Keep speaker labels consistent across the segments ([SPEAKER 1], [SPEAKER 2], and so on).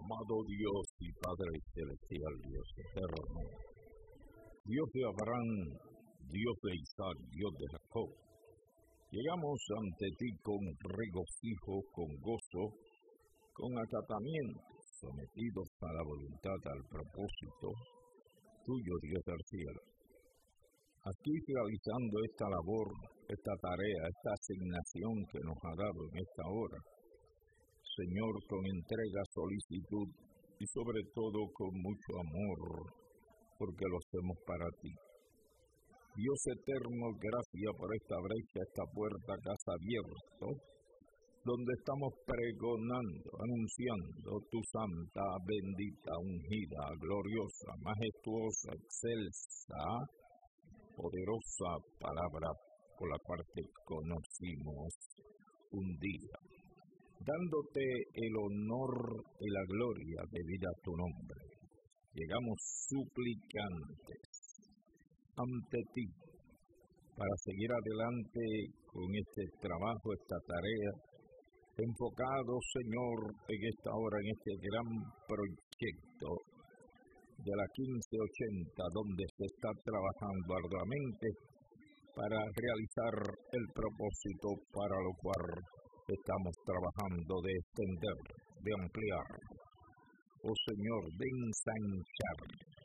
[SPEAKER 1] Amado Dios y Padre Celestial, Dios eterno, Dios de Abraham, Dios de Isaac, Dios de Jacob, llegamos ante ti con regocijo, con gozo, con acatamiento, sometidos a la voluntad, al propósito tuyo, Dios del cielo. Aquí realizando esta labor, esta tarea, esta asignación que nos ha dado en esta hora, Señor, con entrega, solicitud y sobre todo con mucho amor, porque lo hacemos para ti. Dios eterno, gracias por esta brecha, esta puerta que has abierto, donde estamos pregonando, anunciando tu santa, bendita, ungida, gloriosa, majestuosa, excelsa, poderosa palabra por la cual te conocimos un día, dándote el honor y la gloria debida a tu nombre. Llegamos suplicantes ante ti para seguir adelante con este trabajo, esta tarea, enfocado, Señor, en esta hora, en este gran proyecto de la 1580, donde se está trabajando arduamente para realizar el propósito para lo cual estamos trabajando, de extender, de ampliar, oh Señor, de ensanchar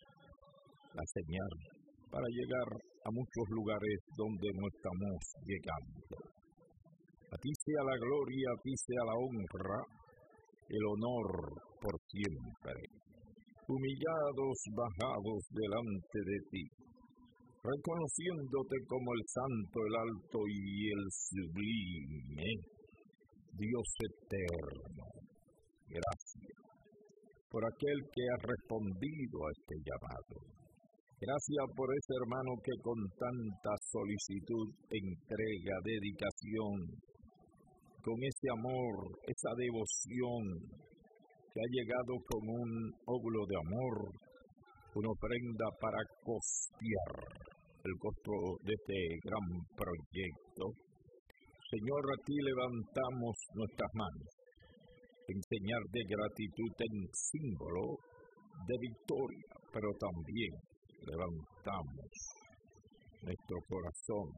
[SPEAKER 1] la señal para llegar a muchos lugares donde no estamos llegando. A ti sea la gloria, a ti sea la honra, el honor por siempre. Humillados, bajados delante de ti, reconociéndote como el santo, el alto y el sublime, Dios eterno. Gracias por aquel que ha respondido a este llamado. Gracias por ese hermano que con tanta solicitud, entrega, dedicación, con ese amor, esa devoción, que ha llegado con un óvulo de amor, una ofrenda para costear el costo de este gran proyecto. Señor, aquí levantamos nuestras manos en señal de gratitud, en símbolo de victoria, pero también levantamos nuestro corazón,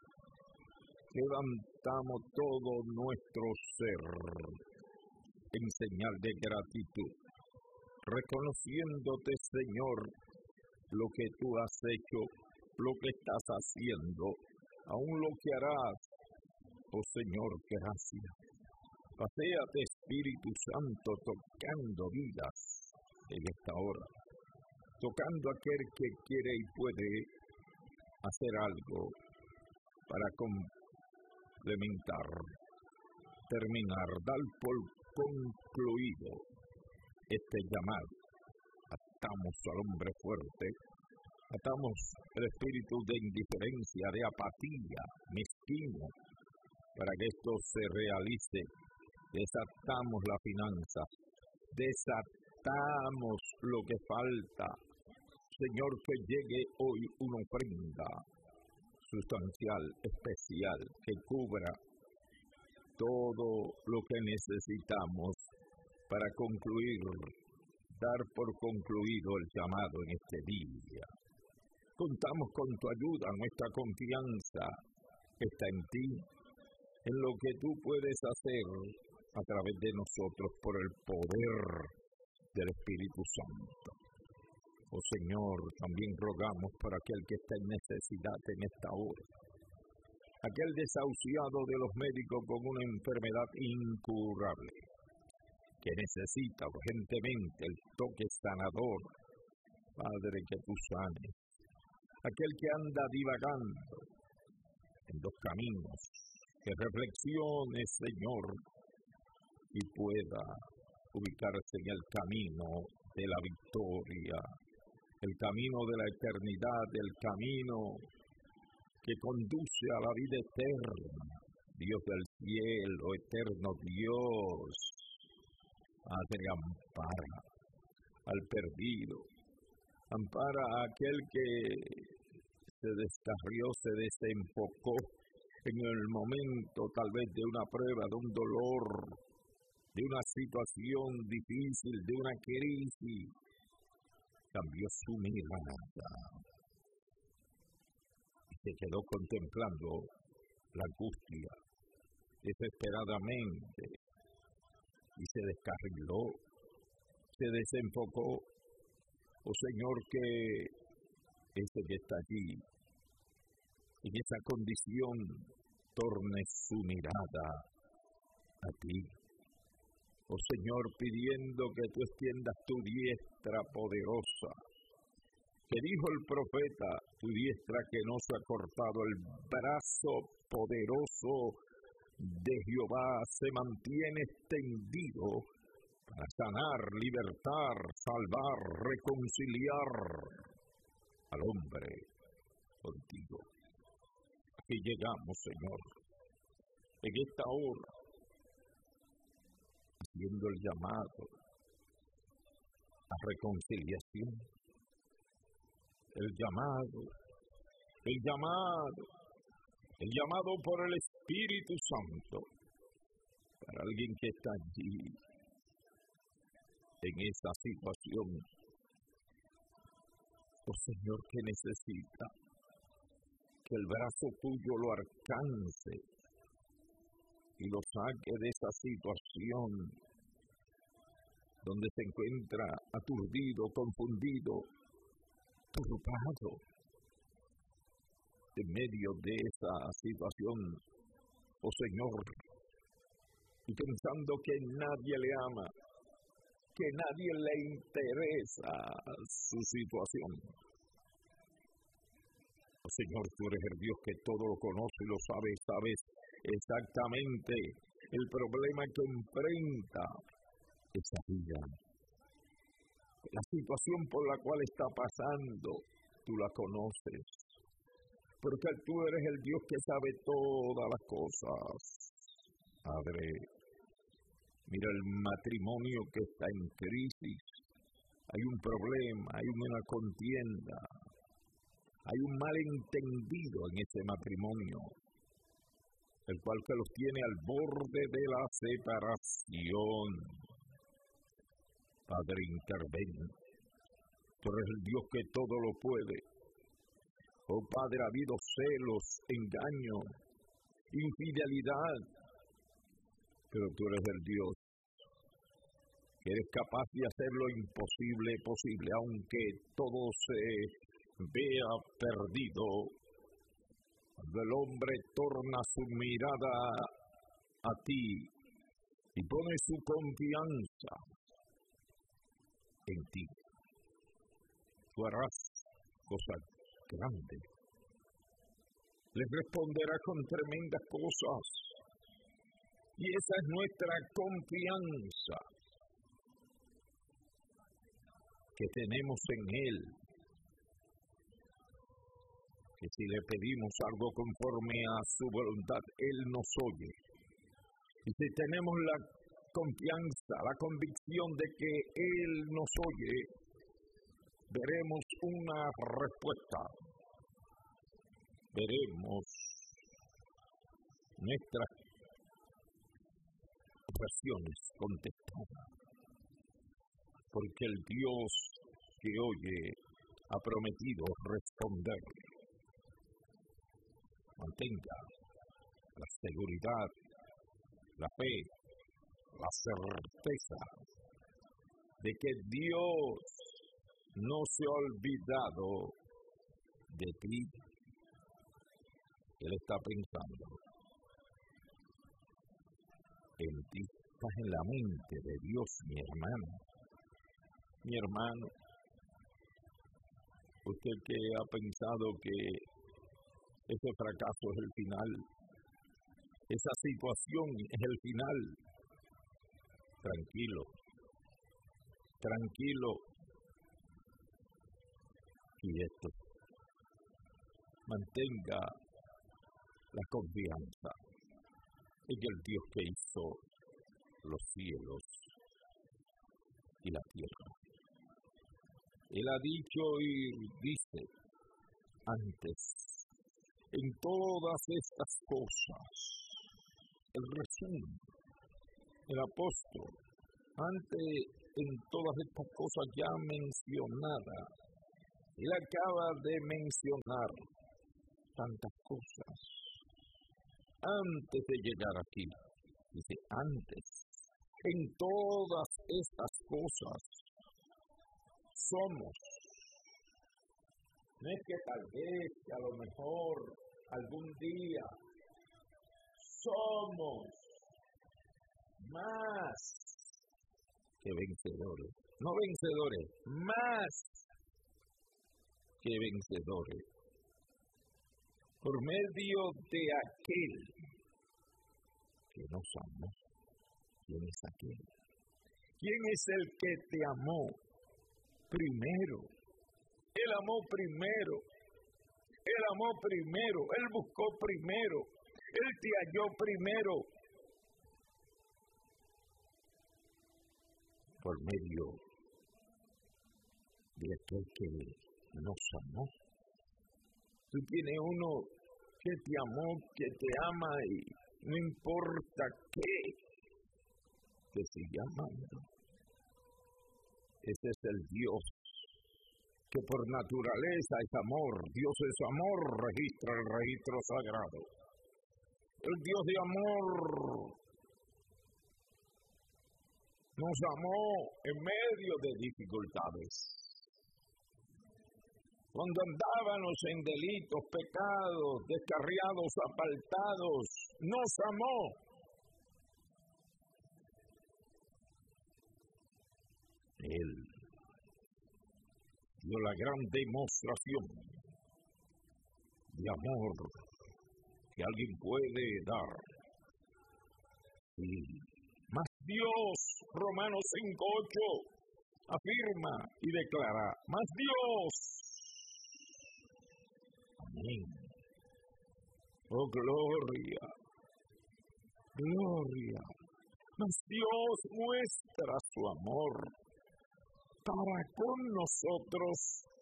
[SPEAKER 1] levantamos todo nuestro ser en señal de gratitud, reconociéndote, Señor, lo que tú has hecho, lo que estás haciendo, aún lo que harás, oh Señor, gracias. Paséate, Espíritu Santo, tocando vidas en esta hora, tocando a aquel que quiere y puede hacer algo para complementar, terminar, dar por concluido este llamado. Atamos al hombre fuerte, atamos el espíritu de indiferencia, de apatía, mezquino, para que esto se realice. Desatamos la finanza, desatamos lo que falta. Señor, que llegue hoy una ofrenda sustancial, especial, que cubra todo lo que necesitamos para concluir, dar por concluido el llamado en este día. Contamos con tu ayuda, nuestra confianza está en ti, en lo que tú puedes hacer a través de nosotros por el poder del Espíritu Santo. Oh Señor, también rogamos por aquel que está en necesidad en esta hora, aquel desahuciado de los médicos con una enfermedad incurable, que necesita urgentemente el toque sanador. Padre, que tú sanes. Aquel que anda divagando en los caminos, que reflexione, Señor, y pueda ubicarse en el camino de la victoria, el camino de la eternidad, el camino que conduce a la vida eterna. Dios del cielo, eterno Dios, Padre, ampara al perdido, ampara a aquel que se descarrió, se desenfocó en el momento tal vez de una prueba, de un dolor, de una situación difícil, de una crisis, cambió su mirada y se quedó contemplando la angustia desesperadamente y se descarriló, se desenfocó. Oh Señor, que ese que está allí, en esa condición, torne su mirada a ti. Oh Señor, pidiendo que tú extiendas tu diestra poderosa, que dijo el profeta, tu diestra que no se ha cortado, el brazo poderoso de Jehová se mantiene extendido para sanar, libertar, salvar, reconciliar al hombre contigo. Aquí llegamos, Señor, en esta hora, haciendo el llamado a reconciliación, el llamado por el Espíritu Santo, para alguien que está allí, en esa situación. Oh Señor, que necesita que el brazo tuyo lo alcance y lo saque de esa situación donde se encuentra aturdido, confundido, turbado. En medio de esa situación, oh Señor, y pensando que nadie le ama, que nadie le interesa su situación. Oh Señor, tú eres el Dios que todo lo conoce y lo sabes exactamente el problema que enfrenta esa vida. La situación por la cual está pasando, tú la conoces. Porque tú eres el Dios que sabe todas las cosas. Padre, mira el matrimonio que está en crisis. Hay un problema, hay una contienda, hay un malentendido en ese matrimonio, el cual que los tiene al borde de la separación. Padre, interven. Tú eres el Dios que todo lo puede. Oh Padre, ha habido celos, engaño, infidelidad, pero tú eres el Dios que eres capaz de hacer lo imposible posible, aunque todo se vea perdido. Cuando el hombre torna su mirada a ti y pone su confianza en ti, tú harás cosas grandes. Les responderá con tremendas cosas. Y esa es nuestra confianza que tenemos en Él. Que si le pedimos algo conforme a su voluntad, Él nos oye. Y si tenemos la confianza, la convicción de que Él nos oye, veremos una respuesta. Veremos nuestras oraciones contestadas. Porque el Dios que oye ha prometido responder. Mantenga la seguridad, la fe, la certeza de que Dios no se ha olvidado de ti. Él está pensando en ti. Estás en la mente de Dios, mi hermano. Mi hermano, usted que ha pensado que ese fracaso es el final, esa situación es el final, tranquilo, quieto. Mantenga la confianza en el Dios que hizo los cielos y la tierra. Él ha dicho y dice antes, en todas estas cosas, el resumen el apóstol, antes en todas estas cosas ya mencionadas, él acaba de mencionar tantas cosas. Antes de llegar aquí, dice antes, en todas estas cosas somos. No es que tal vez, que a lo mejor, algún día, somos más que vencedores. No vencedores, más que vencedores. Por medio de aquel que nos amó. ¿Quién es aquel? ¿Quién es el que te amó primero? Él amó primero. Él amó primero. Él buscó primero. Él te halló primero. Por medio de aquel que nos amó. Tú tienes uno que te amó, que te ama y no importa qué, te sigue amando. Ese es el Dios que por naturaleza es amor. Dios es amor, registra el registro sagrado. El Dios de amor nos amó en medio de dificultades. Cuando andábamos en delitos, pecados, descarriados, apartados, nos amó. Él dio la gran demostración de amor que alguien puede dar. Y más Dios, Romanos 5:8, afirma y declara, más Dios. Amén. Oh, gloria, gloria. Mas Dios muestra su amor para con nosotros.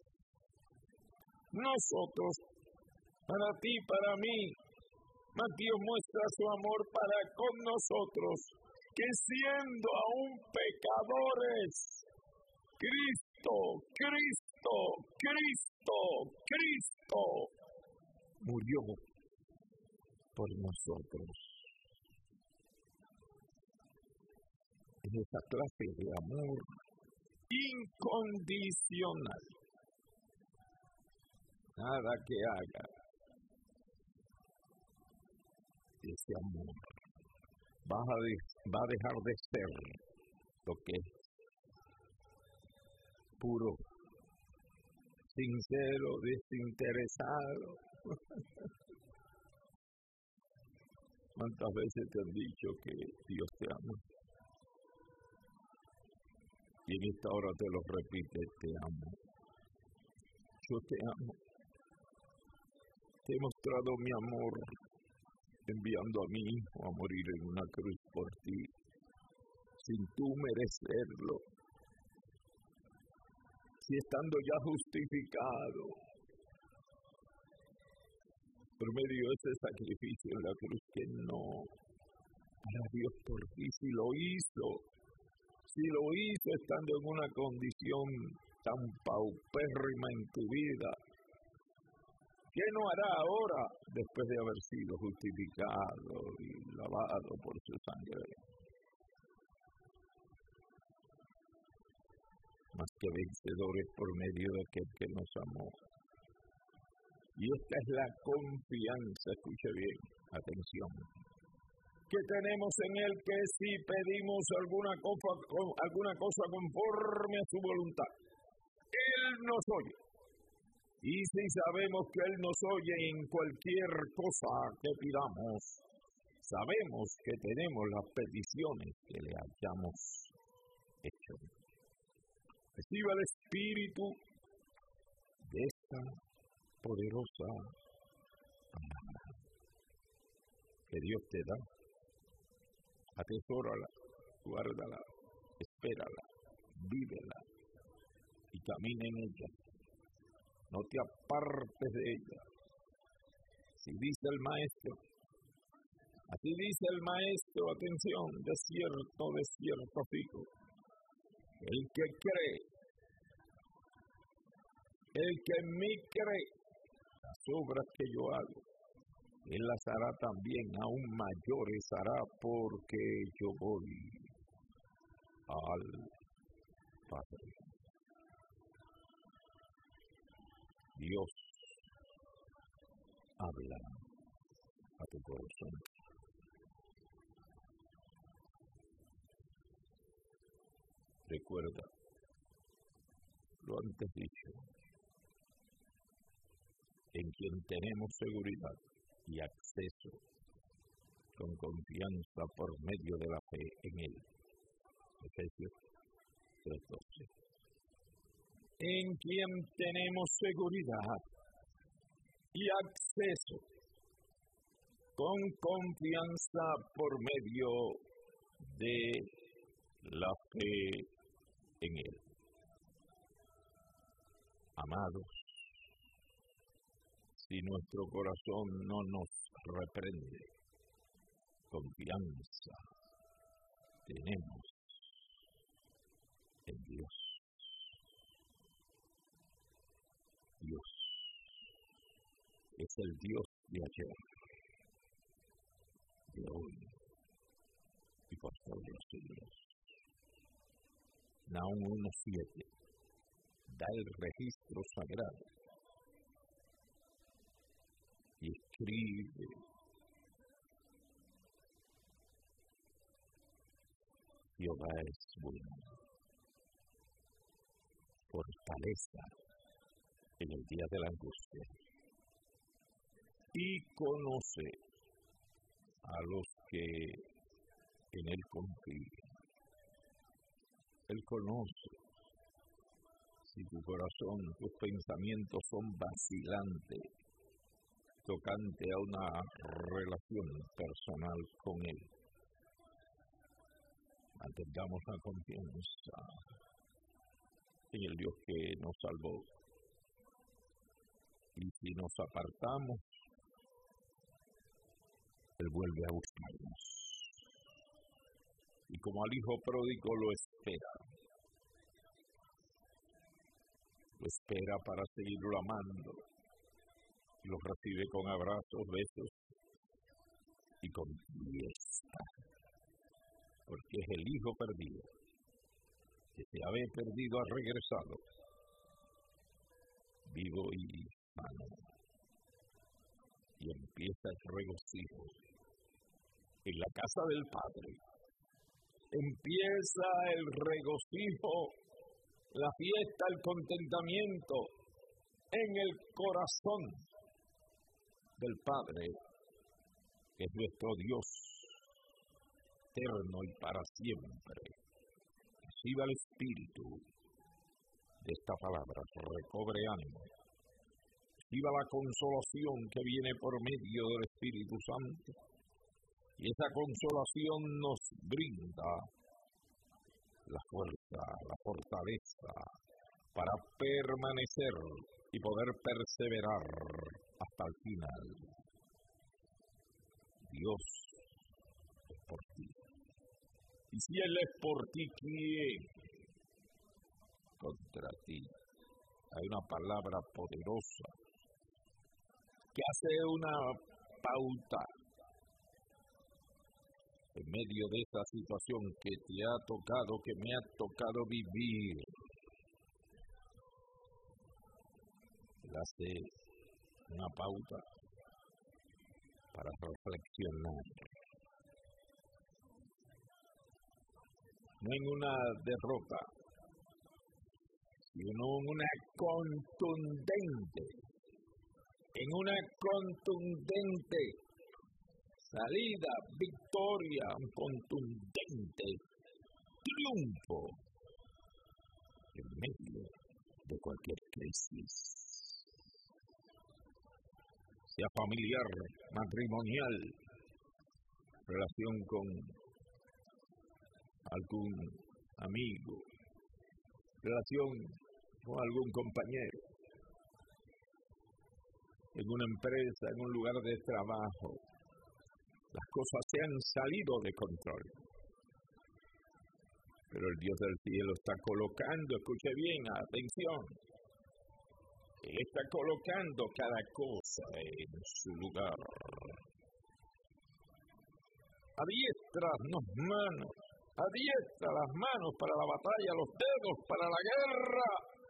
[SPEAKER 1] Nosotros, para ti, para mí. Mas Dios muestra su amor para con nosotros, que siendo aún pecadores, Cristo murió por nosotros. En esa clase de amor incondicional, nada que haga ese amor va a dejar de ser lo que es puro, sincero, desinteresado. ¿Cuántas veces te han dicho que Dios te ama? Y en esta hora te lo repite, te amo. Yo te amo. Te he mostrado mi amor enviando a mi Hijo a morir en una cruz por ti, sin tú merecerlo. Si estando ya justificado por medio de ese sacrificio en la cruz, que no, para Dios por ti, si lo hizo estando en una condición tan paupérrima en tu vida, ¿qué no hará ahora después de haber sido justificado y lavado por su sangre? Más que vencedores por medio de aquel que nos amó. Y esta es la confianza, escuche bien, atención, que tenemos en Él, que si pedimos alguna cosa conforme a su voluntad, Él nos oye. Y si sabemos que Él nos oye en cualquier cosa que pidamos, sabemos que tenemos las peticiones que le hayamos hecho. Reciba el espíritu de esta poderosa palabra que Dios te da. Atesórala, guárdala, espérala, vívela y camina en ella. No te apartes de ella. Si dice el maestro, Así dice el maestro, atención, de cierto fijo. El que cree, el que en mí cree, las obras que yo hago, él las hará también, aún mayores hará, porque yo voy al Padre. Dios habla a tu corazón. Recuerda lo antes dicho, en quien tenemos seguridad y acceso con confianza por medio de la fe en Él. Efesios 3:12. En quien tenemos seguridad y acceso con confianza por medio de la fe en Él. Amados, si nuestro corazón no nos reprende, confianza tenemos en Dios. Dios es el Dios de ayer, de hoy y por todos los siglos. Nahum 1:7 da el registro sagrado y escribe: Jehová es bueno, fortaleza en el día de la angustia, y conoce a los que en Él confían. Él conoce si tu corazón, tus pensamientos son vacilantes tocante a una relación personal con Él. Mantengamos la confianza en el Dios que nos salvó. Y si nos apartamos, Él vuelve a buscarnos. Y como al hijo pródigo lo espera. Lo espera para seguirlo amando. Lo recibe con abrazos, besos y con fiesta. Porque es el hijo perdido. Que se había perdido ha regresado. Vivo y sano. Y empieza el regocijo en la casa del Padre. Empieza el regocijo, la fiesta, el contentamiento en el corazón del Padre, que es nuestro Dios eterno y para siempre. Reciba el espíritu de esta palabra, recobre ánimo. Reciba la consolación que viene por medio del Espíritu Santo. Y esa consolación nos brinda la fuerza, la fortaleza para permanecer y poder perseverar hasta el final. Dios es por ti. Y si Él es por ti, ¿quién contra ti? Hay una palabra poderosa que hace una pauta en medio de esta situación que te ha tocado, que me ha tocado vivir. Él hace una pauta para reflexionar. No en una derrota, sino en una contundente salida, victoria, un contundente triunfo en medio de cualquier crisis. Sea familiar, matrimonial, relación con algún amigo, relación con algún compañero, en una empresa, en un lugar de trabajo, Las cosas se han salido de control. Pero el Dios del cielo está colocando, escuche bien, atención. Él está colocando cada cosa en su lugar. Adiéstranos manos, adiestra las manos para la batalla, los dedos para la guerra.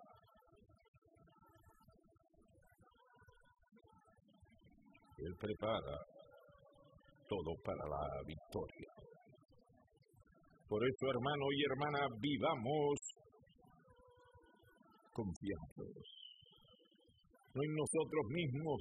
[SPEAKER 1] Él prepara todo para la victoria. Por eso, hermano y hermana, vivamos confiados. No en nosotros mismos,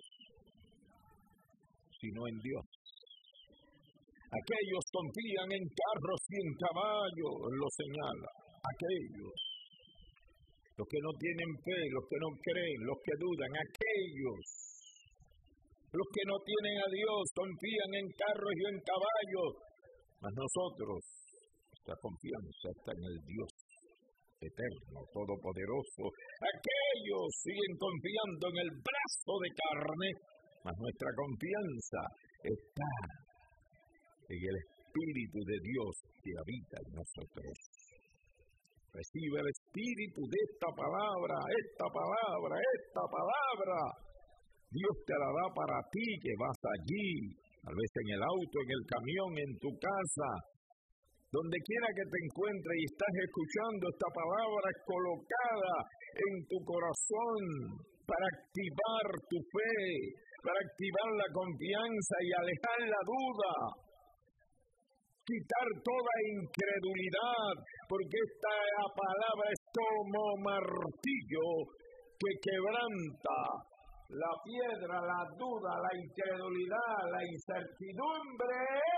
[SPEAKER 1] sino en Dios. Aquellos confían en carros y en caballos, lo señala. Aquellos, los que no tienen fe, los que no creen, los que dudan, aquellos, los que no tienen a Dios, confían en carros y en caballos. Mas nosotros, nuestra confianza está en el Dios eterno, todopoderoso. Aquellos siguen confiando en el brazo de carne, mas nuestra confianza está en el Espíritu de Dios que habita en nosotros. Recibe el Espíritu de esta palabra, esta palabra, esta palabra. Dios te la da para ti que vas allí, tal vez en el auto, en el camión, en tu casa, donde quiera que te encuentres y estás escuchando esta palabra colocada en tu corazón para activar tu fe, para activar la confianza y alejar la duda. Quitar toda incredulidad, porque esta palabra es como martillo que quebranta la piedra, la duda, la incredulidad, la incertidumbre.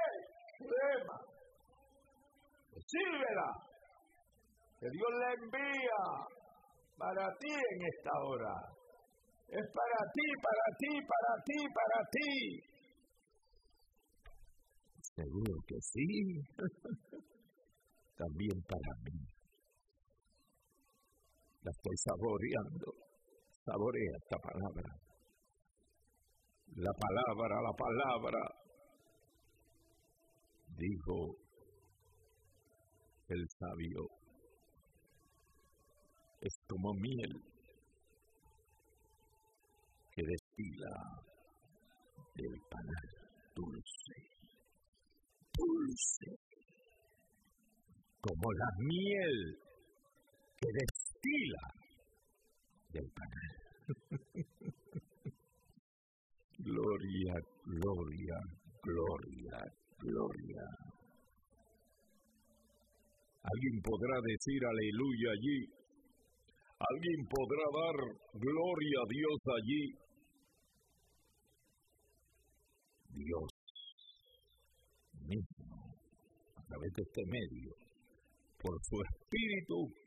[SPEAKER 1] Recíbela, que Dios la envía para ti en esta hora. Es para ti, para ti, para ti, para ti. Seguro que sí. También para mí. La estoy saboreando. Saborea esta palabra. La palabra. Dijo el sabio. Es como miel que destila del panal dulce. Dulce, como la miel que destila del panal. Gloria, gloria, gloria, gloria. Alguien podrá decir aleluya allí. Alguien podrá dar gloria a Dios allí. Dios mismo, a través de este medio, por su Espíritu,